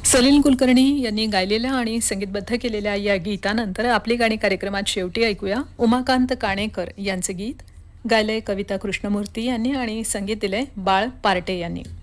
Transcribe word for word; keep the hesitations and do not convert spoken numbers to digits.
सलील कुलकर्णी यांनी गायलेल्या आणि संगीतबद्ध केलेल्या या गीतानंतर आपली गाणी कार्यक्रमात शेवटी ऐकूया उमाकांत काणेकर यांचे गीत. गायले कविता कृष्णमूर्ती यांनी आणि संगीत दिले बाळ पार्टे यांनी.